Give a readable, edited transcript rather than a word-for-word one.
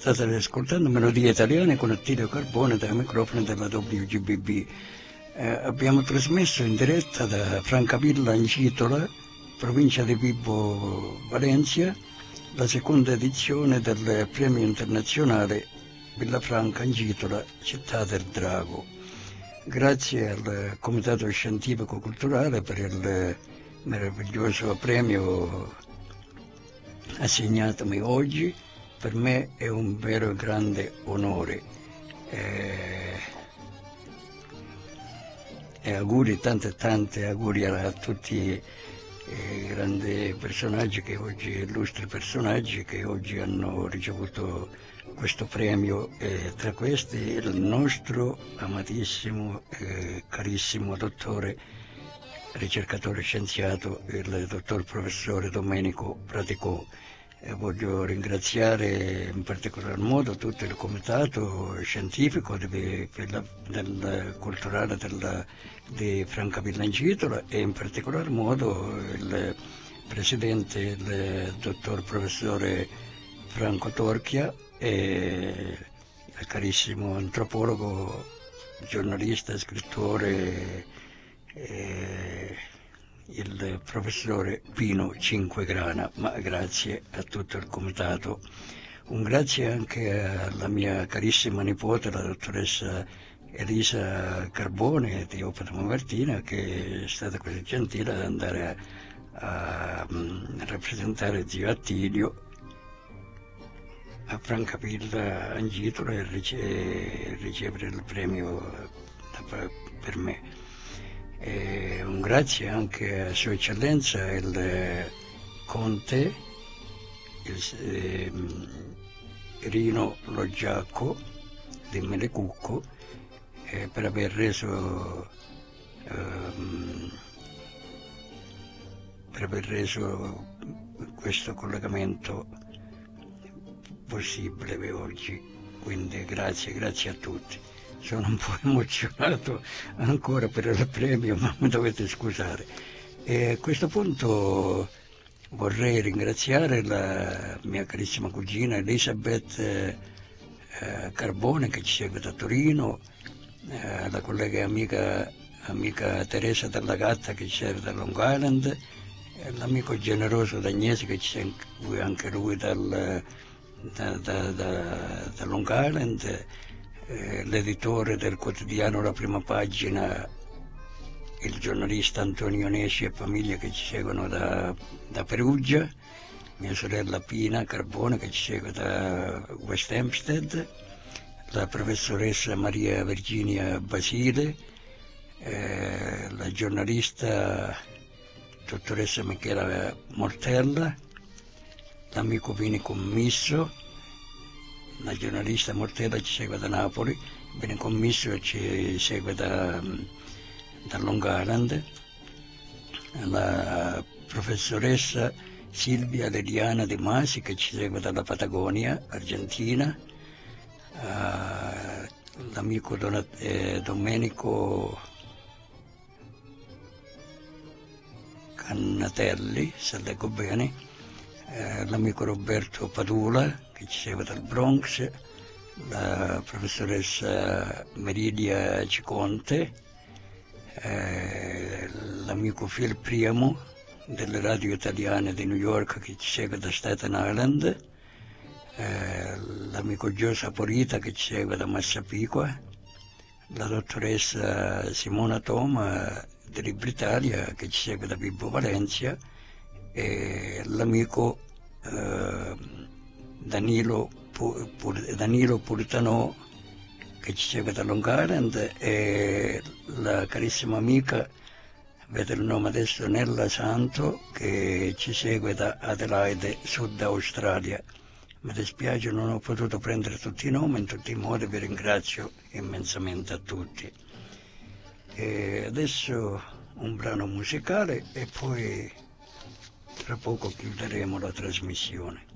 State ascoltando Melodie Italiane con Attilio Carbone dai microfoni della WGBB. Abbiamo trasmesso in diretta da Francavilla in Citola, provincia di Vibo Valentia, la seconda edizione del premio internazionale Villafranca in Citola, città del Drago. Grazie al Comitato Scientifico Culturale per il meraviglioso premio assegnatomi oggi. Per me è un vero e grande onore. E auguri, tante auguri a tutti i grandi personaggi illustri personaggi che oggi hanno ricevuto questo premio, e tra questi il nostro amatissimo e carissimo dottore, ricercatore scienziato, il dottor professore Domenico Praticò. Voglio ringraziare in particolar modo tutto il comitato scientifico del culturale di Francavilla in Citola e in particolar modo il presidente, il dottor professore Franco Torchia, e il carissimo antropologo, giornalista, scrittore, il professore Pino Cinquegrana. Ma grazie a tutto il comitato. Un grazie anche alla mia carissima nipote, la dottoressa Elisa Carbone di Opera Martina, che è stata così gentile ad andare a rappresentare zio Attilio a Francavilla in Citola e ricevere il premio per me. Un grazie anche a Sua Eccellenza il Conte Rino Loggiacco di Melecucco per aver reso questo collegamento possibile oggi. Quindi grazie a tutti. Sono un po' emozionato ancora per il premio, ma mi dovete scusare. E a questo punto vorrei ringraziare la mia carissima cugina Elisabeth Carbone, che ci segue da Torino, la collega e amica Teresa Della Gatta, che ci segue da Long Island, l'amico generoso D'Agnesi, che ci segue anche lui da Long Island, l'editore del quotidiano La Prima Pagina, il giornalista Antonio Nesci e famiglia, che ci seguono da Perugia, mia sorella Pina Carbone, che ci segue da West Hempstead, la professoressa Maria Virginia Basile, la giornalista dottoressa Michela Mortella, l'amico Vini Commisso. La giornalista Mortella ci segue da Napoli, Vini Commisso ci segue da Long Island, la professoressa Silvia Leliana De Masi, che ci segue dalla Patagonia, Argentina, l'amico Domenico Cannatelli, se leggo bene, l'amico Roberto Padula, che ci segue dal Bronx, la professoressa Meridia Ciconte, l'amico Phil Priamo delle radio italiane di New York, che ci segue da Staten Island, l'amico Gio Saporita, che ci segue da Massapequa, la dottoressa Simona Toma di Libritalia, che ci segue da Vibo Valentia, e l'amico Danilo Puritano, che ci segue da Long Island, e la carissima amica, vedo il nome adesso, Nella Santo, che ci segue da Adelaide, Sud Australia. Mi dispiace, non ho potuto prendere tutti i nomi, in tutti i modi vi ringrazio immensamente a tutti. E adesso un brano musicale e poi tra poco chiuderemo la trasmissione.